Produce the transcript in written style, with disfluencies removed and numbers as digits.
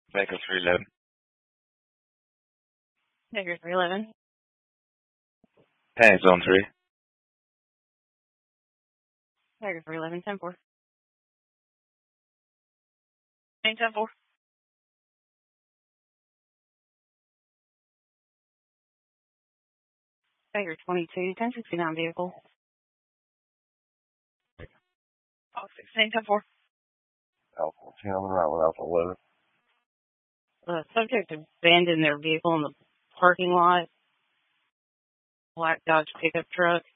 Baker 311. Baker 311. Panic Zone 3. Baker 311, 10-4. 10-4. Baker 22, 1069 vehicle. Fox 16, 10-4. Alpha 14 on the right with Alpha 11. The subject abandoned their vehicle in the parking lot. Black Dodge pickup truck.